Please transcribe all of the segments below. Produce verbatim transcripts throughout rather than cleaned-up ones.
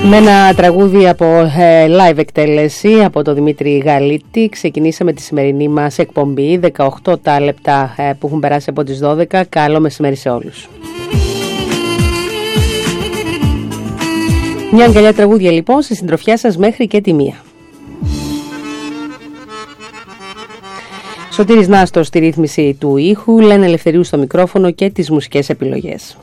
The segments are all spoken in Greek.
Με ένα τραγούδι από ε, live εκτέλεση από τον Δημήτρη Γαλίτη ξεκινήσαμε τη σημερινή μας εκπομπή. Δεκαοκτώ τα λεπτά ε, που έχουν περάσει από τις δώδεκα. Καλό μεσημέρι σε όλους. Μια αγκαλιά τραγούδια λοιπόν στη συντροφιά σας μέχρι και τη μία. Σωτήρης Νάστος στη ρύθμιση του ήχου, Λένα Ελευθερίου στο μικρόφωνο και τις μουσικές επιλογές.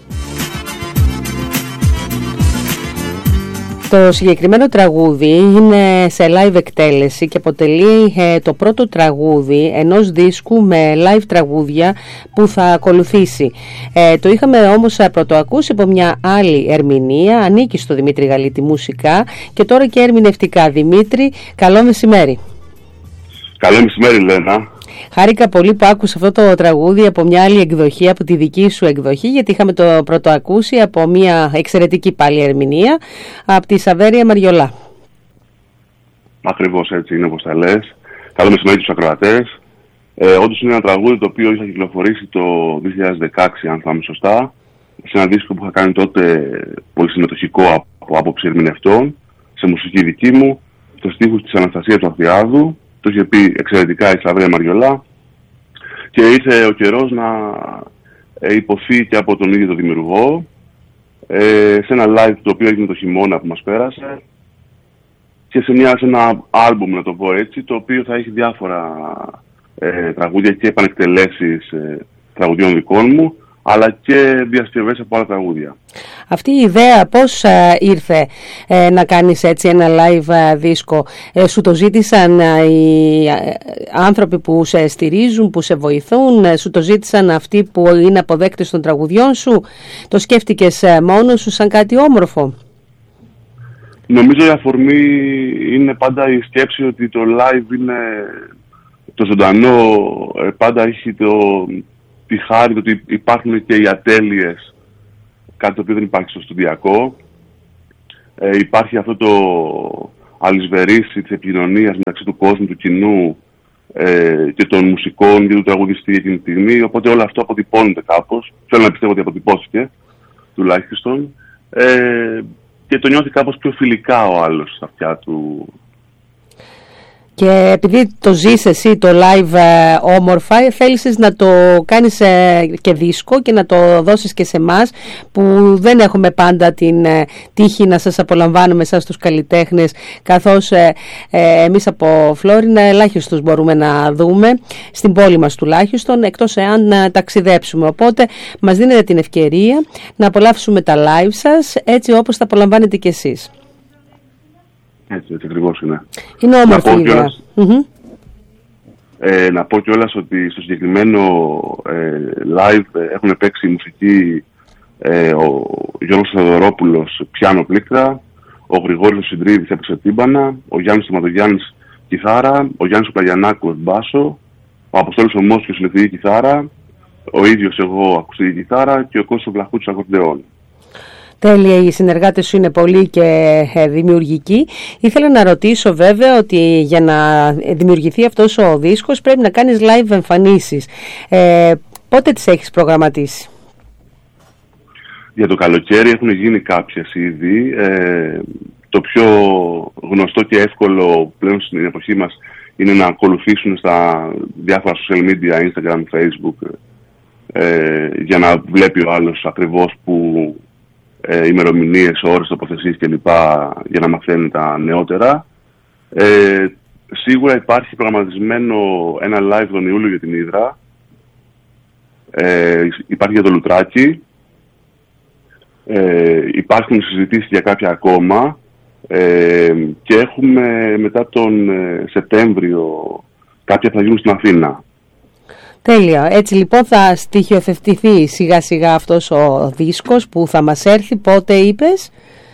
Το συγκεκριμένο τραγούδι είναι σε live εκτέλεση και αποτελεί ε, το πρώτο τραγούδι ενός δίσκου με live τραγούδια που θα ακολουθήσει. Ε, το είχαμε όμως πρωτοακούσει από μια άλλη ερμηνεία, ανήκει στο Δημήτρη Γαλίτη μουσικά και τώρα και ερμηνευτικά. Δημήτρη, καλό μεσημέρι. Καλό μεσημέρι, Λένα. Χάρηκα πολύ που άκουσα αυτό το τραγούδι από μια άλλη εκδοχή, από τη δική σου εκδοχή, γιατί είχαμε το πρωτοακούσει από μια εξαιρετική πάλι ερμηνεία από τη Σαβέρια Μαριολά. Ακριβώς έτσι είναι όπως τα λες. Καλό μεσημέρι στους ακροατές. Ε, όντως είναι ένα τραγούδι το οποίο είχα κυκλοφορήσει το δύο χιλιάδες δεκαέξι, αν θυμάμαι σωστά, σε ένα δίσκο που είχα κάνει τότε πολύ συμμετοχικό από άποψη ερμηνευτών, σε μουσική δική μου, στους στίχους της Αναστασίας του Αυτιάδου. Το είχε πει εξαιρετικά η Σαβέρια Μαριολά και ήρθε ο καιρός να ε, υποθεί και από τον ίδιο τον δημιουργό ε, σε ένα live το οποίο έγινε το χειμώνα που μας πέρασε και σε, μια, σε ένα άλμπουμ, να το πω έτσι, το οποίο θα έχει διάφορα ε, τραγούδια και επανεκτελέσεις ε, τραγουδιών δικών μου, αλλά και διασκευές από άλλα τραγούδια. Αυτή η ιδέα πώς ε, ήρθε ε, να κάνεις έτσι ένα live ε, δίσκο? Ε, σου το ζήτησαν ε, οι ε, άνθρωποι που σε στηρίζουν, που σε βοηθούν, ε, σου το ζήτησαν αυτοί που είναι αποδέκτες των τραγουδιών σου? Το σκέφτηκες ε, μόνος σου σαν κάτι όμορφο? Νομίζω η αφορμή είναι πάντα η σκέψη ότι το live είναι το ζωντανό, ε, πάντα έχει το... τη χάρη του ότι υπάρχουν και οι ατέλειες, κάτι το οποίο δεν υπάρχει στο στοντιακό. Ε, υπάρχει αυτό το αλυσβερίσι της επικοινωνίας μεταξύ του κόσμου, του κοινού ε, και των μουσικών και του τραγουδιστή εκείνη τη στιγμή. Οπότε όλο αυτό αποτυπώνεται κάπως. Θέλω να πιστεύω ότι αποτυπώθηκε, τουλάχιστον. Ε, και το νιώθει κάπως πιο φιλικά ο άλλος στα αυτιά του. Και επειδή το ζεις εσύ το live ε, όμορφα, θέλησες να το κάνεις ε, και δίσκο και να το δώσεις και σε εμάς που δεν έχουμε πάντα την ε, τύχη να σας απολαμβάνουμε εσάς τους καλλιτέχνες, καθώς ε, ε, εμείς από Φλόρινα ελάχιστος μπορούμε να δούμε, στην πόλη μας τουλάχιστον, εκτός εάν ε, ταξιδέψουμε. Οπότε μας δίνετε την ευκαιρία να απολαύσουμε τα live σας έτσι όπως τα απολαμβάνετε κι εσείς. Έτσι, έτσι ακριβώς είναι. Είναι όμορφη η ιδέα. Mm-hmm. Ε, να πω κιόλας ότι στο συγκεκριμένο ε, live έχουν παίξει μουσική ε, ο Γιώργος Θεοδωρόπουλος πιάνο πλήκτρα, ο Γρηγόρης Συντρίδης έπαιξε τύμπανα, ο Γιάννης Θεματογιάννης κιθάρα, ο Γιάννης Πλαγιανάκος μπάσο, ο Αποστόλης Ομόσιος ηλεκτρική κιθάρα, ο ίδιος εγώ ακουστική κιθάρα και ο Κώστας Βλαχούτσος ακορντεόν. Τέλεια, οι συνεργάτες σου είναι πολύ και δημιουργικοί. Ήθελα να ρωτήσω βέβαια ότι για να δημιουργηθεί αυτός ο δίσκος πρέπει να κάνεις live εμφανίσεις. Ε, πότε τις έχεις προγραμματίσει? Για το καλοκαίρι έχουν γίνει κάποιες ήδη. Ε, το πιο γνωστό και εύκολο πλέον στην εποχή μας είναι να ακολουθήσουν στα διάφορα social media, Instagram, Facebook, ε, για να βλέπει ο άλλος ακριβώς που Ε, ημερομηνίες, ώρες, τοποθεσίες κλπ. Για να μαθαίνει τα νεότερα. Ε, σίγουρα υπάρχει προγραμματισμένο ένα live τον Ιούλιο για την Ύδρα. Ε, υπάρχει για το Λουτράκι. Ε, υπάρχουν συζητήσεις για κάποια ακόμα. Ε, και έχουμε μετά τον ε, Σεπτέμβριο κάποια θα γίνουν στην Αθήνα. Τέλεια. Έτσι λοιπόν θα στοιχειοθετηθεί σιγά σιγά αυτός ο δίσκος που θα μας έρθει. Πότε είπες?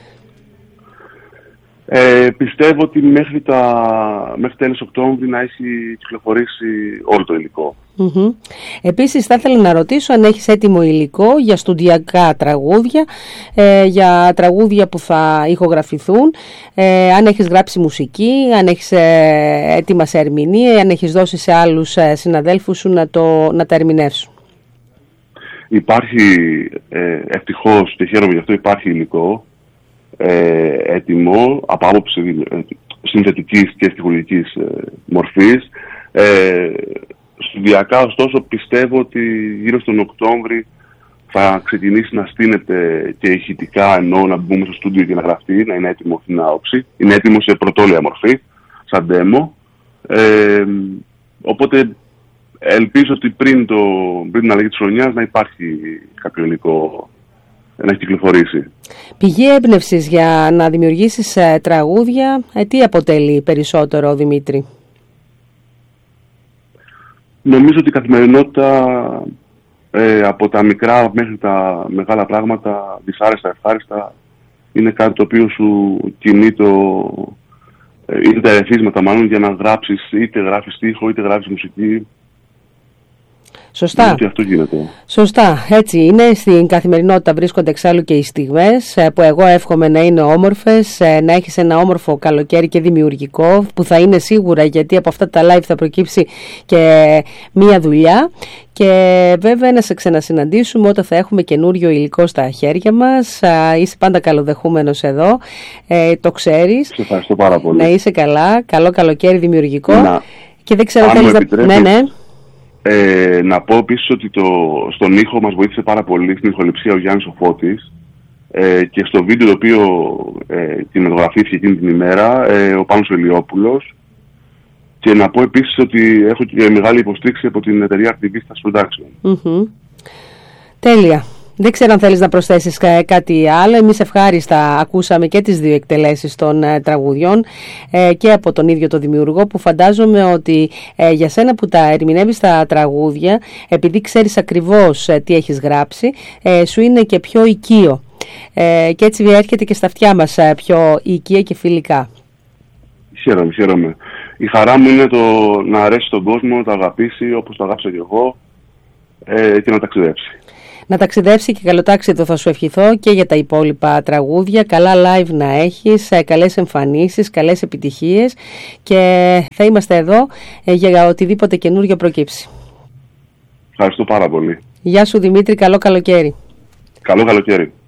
Ε, πιστεύω ότι μέχρι, τα, μέχρι τέλος Οκτώβρη να έχει κυκλοφορήσει όλο το υλικό. Mm-hmm. Επίσης θα ήθελα να ρωτήσω αν έχεις έτοιμο υλικό για στουντιακά τραγούδια, ε, για τραγούδια που θα ηχογραφηθούν, ε, αν έχεις γράψει μουσική, αν έχεις ε, έτοιμα σε ερμηνεία, αν έχεις δώσει σε άλλους ε, συναδέλφους σου να, το, να τα ερμηνεύσουν. Υπάρχει, ε, ευτυχώς και χαίρομαι γι' αυτό, υπάρχει υλικό. ε, έτοιμο από άποψη ε, συνθετικής και στιχουργικής ε, μορφής. Ε, στουδιακά, ωστόσο, πιστεύω ότι γύρω στον Οκτώβρη θα ξεκινήσει να στείνεται και ηχητικά, ενώ να μπούμε στο στούντιο και να γραφτεί, να είναι έτοιμο στην άοψη. Είναι έτοιμο σε πρωτόλια μορφή, σαν demo. Ε, οπότε ελπίζω ότι πριν, το, πριν την αλλαγή της χρονιάς να υπάρχει κάποιο υλικό να έχει κυκλοφορήσει. Πηγή έμπνευσης για να δημιουργήσεις ε, τραγούδια, ε, τι αποτελεί περισσότερο, Δημήτρη? Νομίζω ότι η καθημερινότητα, ε, από τα μικρά μέχρι τα μεγάλα πράγματα, δυσάρεστα, ευχάριστα, είναι κάτι το οποίο σου κινεί το... Ε, είναι τα ερεθίσματα μάλλον για να γράψεις, είτε γράφεις στίχο, είτε γράφεις μουσική. Σωστά. Και αυτό γίνεται. Σωστά. Έτσι είναι. Στην καθημερινότητα βρίσκονται εξάλλου και οι στιγμές που εγώ εύχομαι να είναι όμορφες, να έχεις ένα όμορφο καλοκαίρι και δημιουργικό, που θα είναι σίγουρα, γιατί από αυτά τα live θα προκύψει και μία δουλειά. Και βέβαια να σε ξανασυναντήσουμε όταν θα έχουμε καινούριο υλικό στα χέρια μας. Είσαι πάντα καλοδεχούμενος εδώ, ε, το ξέρεις. Σε ευχαριστώ πάρα πολύ. Να είσαι καλά. Καλό καλοκαίρι δημιουργικό. Να, και δεν ξέρω, θέλεις να... Ναι, ναι. Ε, να πω επίσης ότι το, στον ήχο μας βοήθησε πάρα πολύ στην ηχοληψία ο Γιάννης ο Φώτης, ε, και στο βίντεο το οποίο ε, κινηματογραφήθηκε εκείνη την ημέρα, ε, ο Πάνος Ελιόπουλος. Και να πω επίσης ότι έχω και μεγάλη υποστήριξη από την εταιρεία Activistas Production. Mm-hmm. Τέλεια. Δεν ξέρω αν θέλεις να προσθέσεις κάτι άλλο. Εμείς ευχάριστα ακούσαμε και τις δύο εκτελέσεις των ε, τραγουδιών ε, και από τον ίδιο τον δημιουργό, που φαντάζομαι ότι ε, για σένα που τα ερμηνεύεις τα τραγούδια, επειδή ξέρεις ακριβώς ε, τι έχεις γράψει, ε, σου είναι και πιο οικείο. Ε, και έτσι έρχεται και στα αυτιά μας ε, πιο οικεία και φιλικά. Χαίρομαι, χαίρομαι. Η χαρά μου είναι το να αρέσει τον κόσμο, να το αγαπήσει όπως το αγάπησα και εγώ, ε, και να ταξιδέψει. Να ταξιδέψει και καλό ταξίδι θα σου ευχηθώ και για τα υπόλοιπα τραγούδια. Καλά live να έχεις, καλές εμφανίσεις, καλές επιτυχίες, και θα είμαστε εδώ για οτιδήποτε καινούριο προκύψει. Ευχαριστώ πάρα πολύ. Γεια σου Δημήτρη, καλό καλοκαίρι. Καλό καλοκαίρι.